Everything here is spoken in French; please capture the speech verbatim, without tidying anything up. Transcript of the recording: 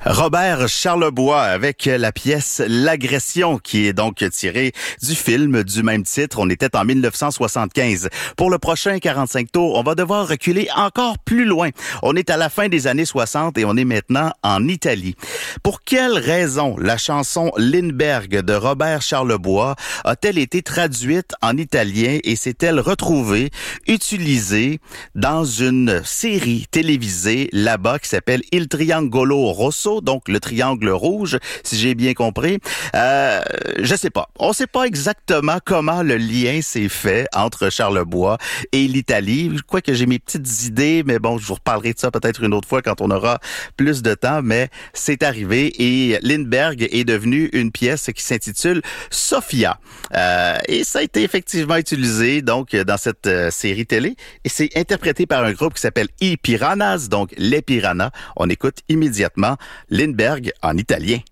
Robert Charlebois avec la pièce L'Agression qui est donc tirée du film du même titre. On était en dix-neuf cent soixante-quinze. Pour le prochain quarante-cinq tours, on va devoir reculer encore plus loin. On est à la fin des années soixante et on est maintenant en Italie. Pour quelle raison la chanson Lindbergh de Robert Charlebois a-t-elle été traduite en italien et s'est-elle retrouvée utilisée dans une série télévisée là-bas qui s'appelle Il Triangolo Rosso, donc le triangle rouge, si j'ai bien compris. Euh, je sais pas. On sait pas exactement comment le lien s'est fait entre Charlebois et l'Italie. Je crois que j'ai mes petites idées, mais bon, je vous reparlerai de ça peut-être une autre fois quand on aura plus de temps, mais c'est arrivé et Lindbergh est devenu une pièce qui s'intitule Sofia. Euh, et ça a été effectivement utilisé donc dans cette euh, série télé et c'est interprété par un groupe qui s'appelle I Piranhas, donc les Piranhas. On écoute immédiatement Lindbergh en italien.